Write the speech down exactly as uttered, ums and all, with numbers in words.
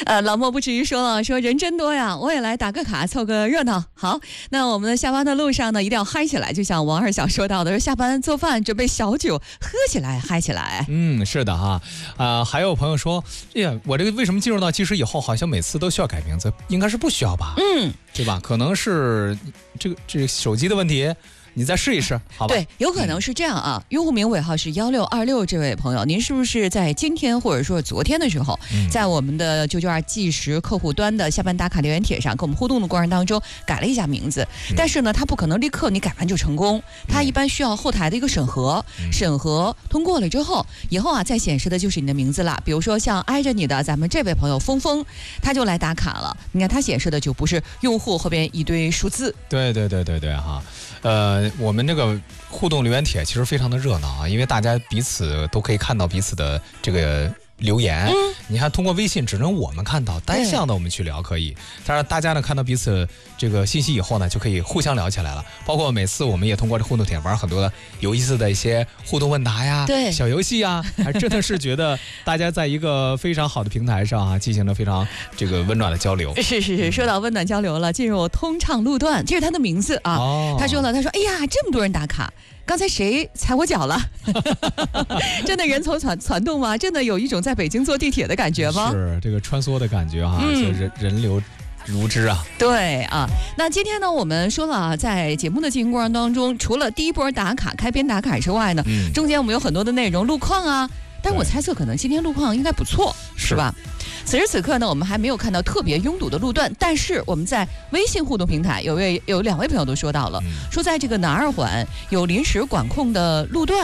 呃，老莫不至于说了，说人真多呀，我也来打个卡，凑个热闹。好，那我们下班的路上呢，一定要嗨起来，就像王二小说到的，下班做饭准备小酒，喝起来，嗨起来。 嗯，是的哈，啊、呃，还有朋友说，哎呀，我这个为什么进入到即时以后，好像每次都需要改名字？应该是不需要吧？ 嗯， 对吧？可能是这个这个手机的问题。你再试一试，好吧？ 对，有可能是这样啊。用户名尾号是幺六二六，这位朋友，您是不是在今天或者说昨天的时候，嗯、在我们的九九二即时客户端的下班打卡留言帖上，跟我们互动的过程当中改了一下名字？嗯、但是呢，他不可能立刻你改完就成功，他一般需要后台的一个审核，嗯、审核通过了之后，以后啊再显示的就是你的名字了。比如说像挨着你的咱们这位朋友峰峰，他就来打卡了，你看他显示的就不是用户后边一堆数字。 对对对对对哈，呃。我们这个互动留言帖其实非常的热闹啊，因为大家彼此都可以看到彼此的这个留言。嗯、你看，通过微信只能我们看到，单向的我们去聊可以。当然，大家呢看到彼此这个信息以后呢，就可以互相聊起来了。包括每次我们也通过这互动帖玩很多的有意思的一些互动问答呀、 对小游戏啊，还真的是觉得大家在一个非常好的平台上啊，进行了非常这个温暖的交流。 是是是，说到温暖交流了，进入通畅路段，这是他的名字啊。哦、他说了，他说，哎呀，这么多人打卡。刚才谁踩我脚了？真的人头攒攒动吗？真的有一种在北京坐地铁的感觉吗？ 是这个穿梭的感觉哈、啊，嗯、就人人流如织啊。 对啊，那今天呢，我们说了啊，在节目的进行过程当中，除了第一波打卡、开篇打卡之外呢，嗯、中间我们有很多的内容路况啊，但我猜测可能今天路况应该不错，是吧？此时此刻呢，我们还没有看到特别拥堵的路段，但是我们在微信互动平台有位有两位朋友都说到了，嗯、说在这个南二环有临时管控的路段。